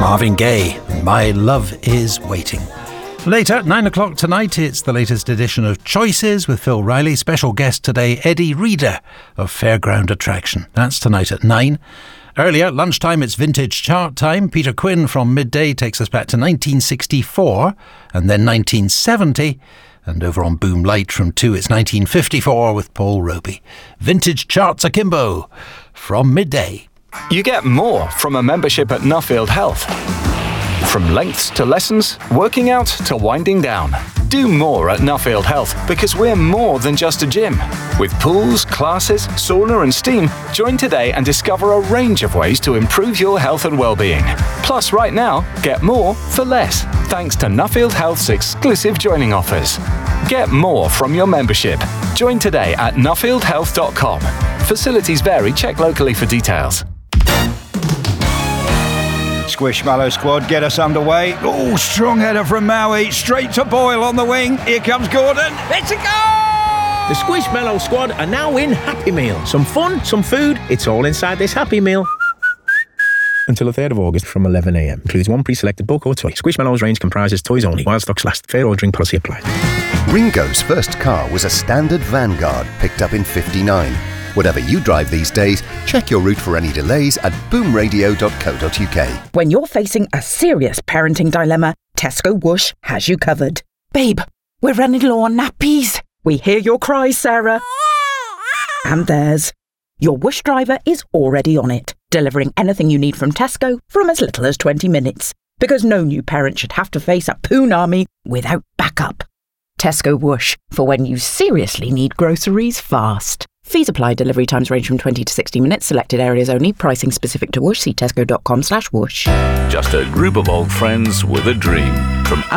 Marvin Gaye, My Love Is Waiting. Later, 9 o'clock tonight, it's the latest edition of Choices with Phil Riley. Special guest today, Eddie Reader of Fairground Attraction. That's tonight at 9. Earlier, lunchtime, it's vintage chart time. Peter Quinn from Midday takes us back to 1964 and then 1970. And over on Boom Light from 2, it's 1954 with Paul Roby. Vintage charts akimbo from Midday. You get more from a membership at Nuffield Health. From lengths to lessons, working out to winding down. Do more at Nuffield Health because we're more than just a gym. With pools, classes, sauna and steam, join today and discover a range of ways to improve your health and well-being. Plus, right now, get more for less, thanks to Nuffield Health's exclusive joining offers. Get more from your membership. Join today at nuffieldhealth.com. Facilities vary. Check locally for details. Squishmallow squad get us underway. Oh, strong header from Maui. Straight to Boyle on the wing. Here comes Gordon. It's a goal! The Squishmallow squad are now in Happy Meal. Some fun, some food. It's all inside this Happy Meal. Until the 3rd of August from 11 a.m. Includes one pre-selected book or toy. Squishmallows range comprises toys only. While stocks last. Fair ordering policy applied. Ringo's first car was a standard Vanguard picked up in '59. Whatever you drive these days, check your route for any delays at boomradio.co.uk. When you're facing a serious parenting dilemma, Tesco Whoosh has you covered. Babe, we're running low on nappies. We hear your cries, Sarah. And theirs. Your Whoosh driver is already on it, delivering anything you need from Tesco from as little as 20 minutes. Because no new parent should have to face a poon army without backup. Tesco Whoosh, for when you seriously need groceries fast. Fees apply. Delivery times range from 20 to 60 minutes. Selected areas only. Pricing specific to Whoosh. See tesco.com/whoosh. Just a group of old friends with a dream. From